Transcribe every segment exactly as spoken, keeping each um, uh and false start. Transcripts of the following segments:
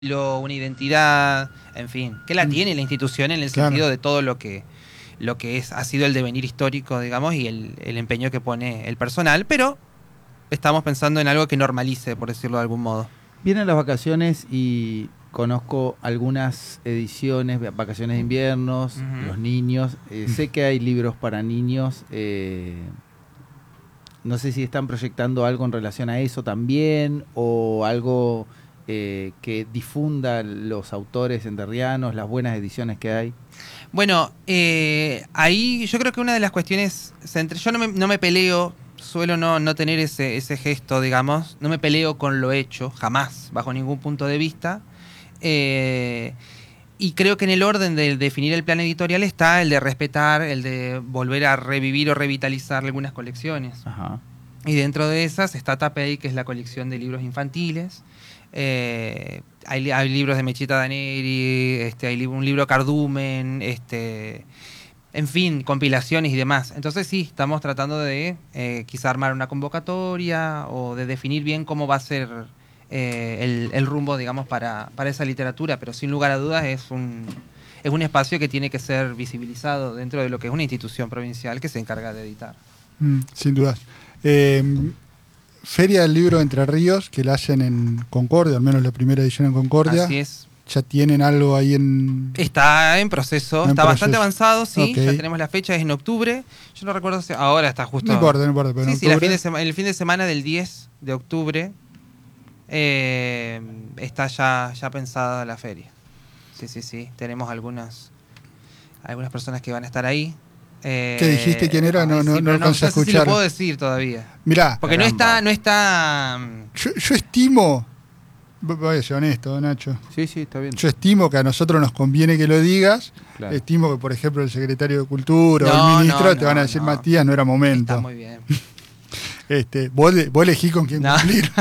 una identidad, en fin, que la tiene la institución en el Claro. sentido de todo lo que lo que es ha sido el devenir histórico, digamos, y el, el empeño que pone el personal, pero estamos pensando en algo que normalice, por decirlo de algún modo. Vienen las vacaciones y conozco algunas ediciones, vacaciones de inviernos, Ujú. los niños. Eh, sé que hay libros para niños. Eh, no sé si están proyectando algo en relación a eso también o algo eh, que difunda los autores enterrianos, las buenas ediciones que hay. Bueno, eh, ahí yo creo que una de las cuestiones, centra- yo no me, no me peleo, suelo no, no tener ese, ese gesto, digamos, no me peleo con lo hecho, jamás, bajo ningún punto de vista. Eh, y creo que en el orden de definir el plan editorial está el de respetar, el de volver a revivir o revitalizar algunas colecciones. Ajá. Y dentro de esas está Tapei, que es la colección de libros infantiles. Eh, hay, hay libros de Mechita Daneri, este, hay li- un libro Cardumen, este, en fin, compilaciones y demás. Entonces sí, estamos tratando de eh, quizá armar una convocatoria o de definir bien cómo va a ser eh, el, el rumbo, digamos, para, para esa literatura, pero sin lugar a dudas es un, es un espacio que tiene que ser visibilizado dentro de lo que es una institución provincial que se encarga de editar. Mm, sin dudas. Eh, Feria del Libro de Entre Ríos, que la hacen en Concordia, al menos la primera edición en Concordia. Así es. ¿Ya tienen algo ahí en...? Está en proceso, En está proceso. bastante avanzado, sí, Ok. ya tenemos la fecha, es en octubre. Yo no recuerdo si ahora está justo. No importa, no importa, pero Sí, en sí, la octubre. fin de sema- el fin de semana del diez de octubre eh, está ya, ya pensada la feria. Sí, sí, sí, tenemos algunas, algunas personas que van a estar ahí. Eh, ¿Qué dijiste? ¿Quién era? No, ay, no, sí, no pero alcancé a sé si lo escuchar. puedo decir todavía. Mirá, Porque no Caramba. está, no está. mm, yo, yo estimo, voy a ser honesto, Nacho, Sí, sí, está bien. yo estimo que a nosotros nos conviene que lo digas. Claro. Estimo que, por ejemplo, el secretario de Cultura o No, el ministro no, te van a no, decir, no. Matías, no era momento. Está muy bien. Este, vos, le- vos elegís con quién No. cumplir.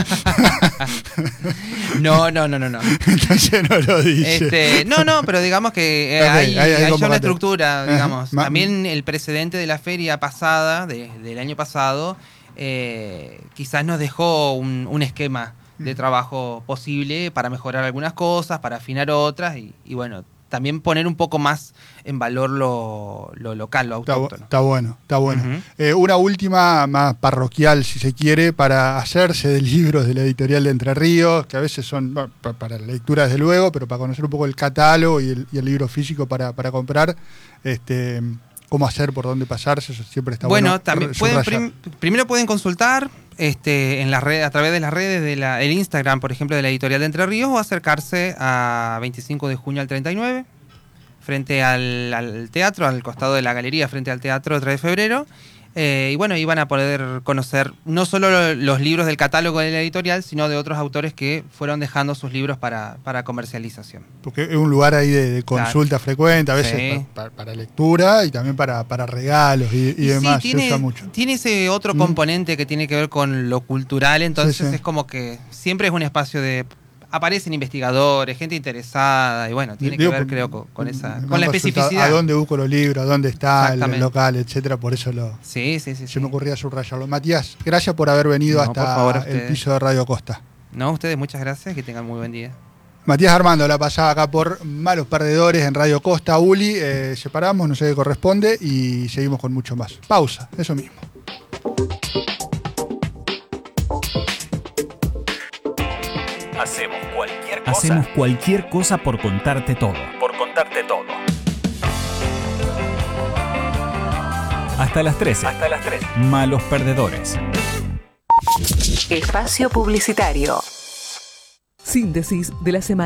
No, no, no, no, no. Entonces no lo dice. Este, no, no, pero digamos que eh, Ok, hay, hay- hay hay ya una convocatoria. estructura, Ajá. digamos. Ma- También el precedente de la feria pasada, de- del año pasado, eh, quizás nos dejó un, un esquema de Mm. trabajo posible para mejorar algunas cosas, para afinar otras y, y bueno, también poner un poco más en valor lo, lo local, lo Está, bu- autóctono. está bueno, está bueno. Ujú. Eh, una última, más parroquial, si se quiere, para hacerse de libros de la editorial de Entre Ríos, que a veces son bueno, pa- para lectura desde luego, pero para conocer un poco el catálogo y el, y el libro físico para, para comprar, este, cómo hacer, por dónde pasarse, eso siempre está bueno. Bueno, también re- pueden subrayar. prim- primero pueden consultar este, en las redes, a través de las redes del el Instagram, por ejemplo, de la editorial de Entre Ríos, o acercarse a veinticinco de junio al treinta y nueve, frente al, al teatro, al costado de la galería, frente al teatro tres de febrero. Eh, y bueno, ahí van a poder conocer no solo lo- los libros del catálogo de la editorial, sino de otros autores que fueron dejando sus libros para, para comercialización. Porque es un lugar ahí de, de consulta frecuente, a veces Sí. pa- pa- para, lectura y también para, para regalos y, y Y demás, sí, se usa tiene, mucho. tiene ese otro Mm. componente que tiene que ver con lo cultural, entonces Sí, sí. es como que siempre es un espacio de... Aparecen investigadores, gente interesada, y bueno, tiene Digo, que ver, por- creo, con, con esa, me con la han consultado especificidad. A dónde busco los libros, a dónde está el Exactamente. local, etcétera, por eso lo, Sí, sí, sí. se sí. me ocurría subrayarlo. Matías, gracias por haber venido No, por hasta favor, a el ustedes. piso de Radio Costa. No, ustedes muchas gracias, que tengan muy buen día. Matías Armando la pasaba acá por Malos Perdedores en Radio Costa. Uli, eh, separamos, no sé qué corresponde y seguimos con mucho más. Pausa, eso mismo. Hacemos cualquier cosa Hacemos cualquier cosa por contarte todo. por contarte todo. Hasta las trece. Hasta las tres. Malos perdedores. Espacio publicitario. Síntesis de la semana.